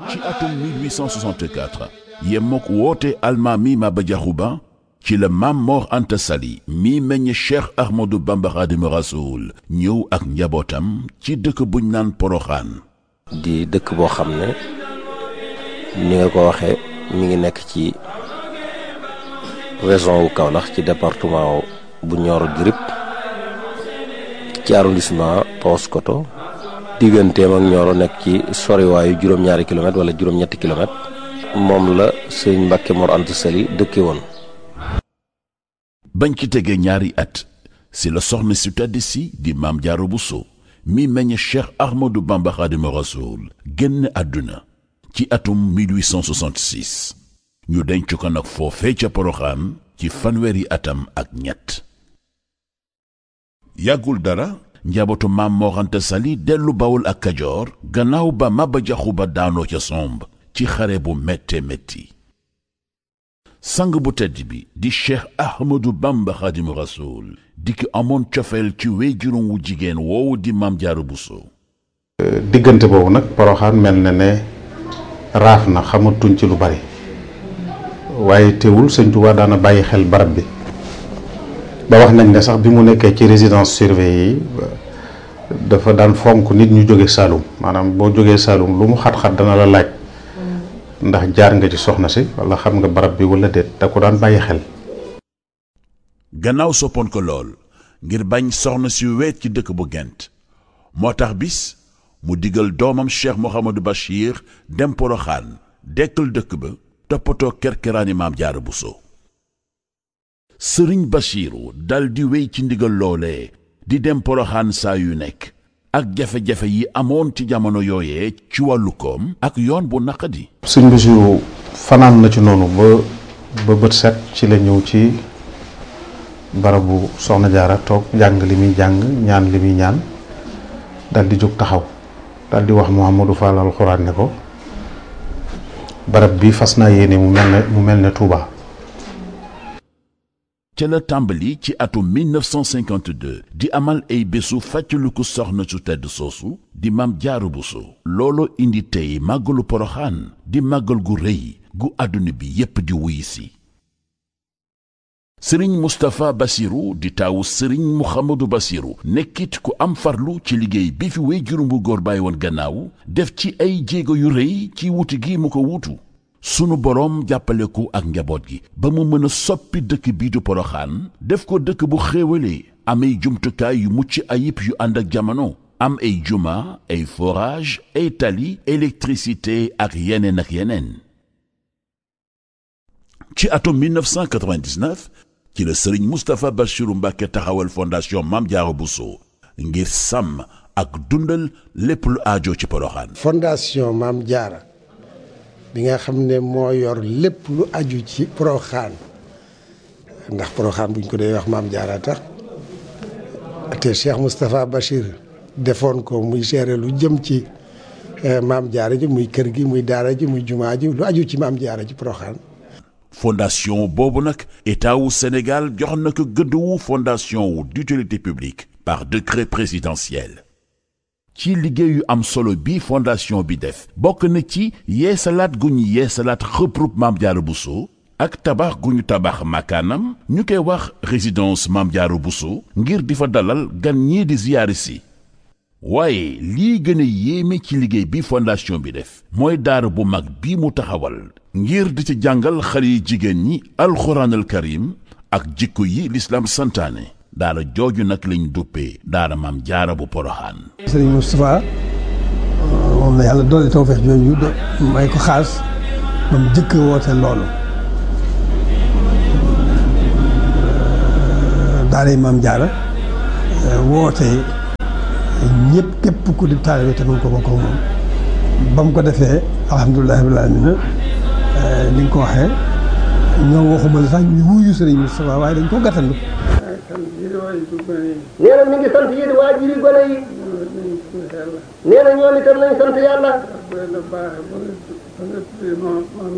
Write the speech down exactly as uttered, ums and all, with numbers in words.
ci atum mille huit cent soixante-quatre yemook woote almaami Maba Diakhou Ba ci la Maam Mor Anta Sali mi meññ Cheikh Ahmadou Bamba Khadimu Rasoul ñëw ak njabootam ci dëkk buñ naan Poroxaan. di dëkk boo xam ne ni nga ko waxee mi ngi nekk ci région wu Kaolack ci département bu Nioro du Rip ci arrondissement Paoskoto digganteem ak Nioro nekk ci soriwaayu juróom-ñaari kilomètres wala juróom-ñetti kilomètres moom la sëñ Mbàkke Mor Anta Sali dëkke woon. bañ ci tegee ñaari at si la soxna si tedd si di Maam Jaara Buso mi meññ Cheikh Ahmadou Bamba Khadimu Rasoul génn àdduna ci atum mille huit cent soixante-six ñu denc ko nag foofee ca Poroxaan ci fanweeri atam ak ñett. yàggul dara njabootu Maam Mor Anta Sali dellu Bawol ak Kajoor gannaaw ba Maba Diakhou Ba daanoo ca somb ci xare bu métte métti. sang bu tedd bi di Cheikh Ahmadou Bamba Khadimu Rasoul di ki amoon cofeel ci wéyjuram wu jigéen woowu di Maam Jaara Buso. diggante boobu nag Poroxaan mel na ne raaf na xamatuñ ci lu bari waaye teewul sëñ Tuubaa daana bàyyi xel barab bi ba wax nañ ne sax bi mu nekkee ci résidence surveillée yi dafa daan fonk nit ñu jóge Saalum maanaam boo jógee Saalum lu mu xat-xat dana la laaj ndax jaar nga ci soxna si wala xam nga barab bi wala déet da ko daan bàyyi xel. gannaaw soppoon ko lool ngir bañ soxna si weet ci dëkk bu Gent moo tax bis mu digal doomam Cheikh Mouhamadou Bachir dem Poroxaan dekkal dëkk ba toppatoo kerkeraani Maam Jaara Buso. sëriñ Bachiru dal di wéy ci ndigal loolee di dem Poroxaan saa yu nekk ak jafe-jafe yi amoon ci jamono yooyee ci wàllu koom ak yoon bu naqadi. sëñ Bachiru fanaan na ci noonu ba ba bët set ci la ñëw ci barabu soxna Jaara toog jàng li muy jàng ñaan li muy ñaan dal di jóg taxaw dal di wax Mouhamadou Fall alxuraan ne ko barab bi fas naa yéene mu mel ne mu mel ne Touba. ca la tàmbali ci atum mille neuf cent cinquante-deux di amal ay bésu fàttaliku soxna su tedd soosu di Maam Jaara Buso. looloo indi tey màggalu Poroxaan di màggal gu rëy gu àdduna bi yépp di wuy si. sëriñ Moustapha Bassirou di taawu sëriñ Mouhamadou Bassirou nekkit ku am farlu ci liggéey bi fi wéyjuram bu góor bàyyi woon gannaaw def ci ay jéego yu rëy ci wuti gi mu ko wuutu. sunu boroom jàppale ko ak njaboot gi ba mu mën a soppi dëkk bii du Poroxaan def ko dëkk bu xéewalee am ay jumtukaay yu mucc ayib yu ànd ak jamono am ay juma ay forage ay tali électricité ak yeneen ak yeneen. ci atum mille neuf cent quatre-vingt-dix-neuf ci la sëriñ Moustapha Bassirou Mbacké taxawal fondation Maam Jaara Buso ngir sàmm ak dundal lépp lu aajo ci Poroxaan. fondation Maam Jaara bi nga xam ne moo yor lépp lu aju ci Poroxaan ndax Poroxaan buñ ko dee wax Maam Jaara tax te Cheikh Moustapha Bachir defoon ko muy gérer lu jëm ci Maam Jaara ji muy kër gi muy daara ji muy jumaa ji lu aju ci Maam Jaara ji Poroxaan. fondation boobu nag état wu Sénégal jox na ko gëdd wu fondation wu d'utilité publique par décret présidentiel. ci liggéey yu am solo bi fondation bi def bokk na ci yeesalaat gu ñu yeesalaat xëprub Maam Jaara Buso ak tabax gu ñu tabax makaanam ñu koy wax résidence Maam Jaara Buso ngir di fa dalal gan ñii di ziyaari si. waaye lii gën a yéeme ci liggéey bi fondation bi def mooy daara bu mag bi mu taxawal ngir di ci jàngal xale yi jigéen ñi alxuraanal karim ak jikko yi lislaam santaane. daara jooju nag lañ duppee daara Maam Jaara bu Poroxaan. sëriñ Moustapha moom la yàlla doole tawfeex jooju may ko xaas ba mu jëkk woote loolu daara Maam Jaara woote ñëpp képp ku di taalibe te mu ko bokk moom ba mu ko defee alhamdulilah rabbil aalamiina ni nga ko waxee ñoo waxuma la sax ñu wuyu sëriñ Moustapha waaye dañ ko gàttandu. nee na mi ngi sant yéen waajuri gone yi nee na ñoom itam nañ sant yàlla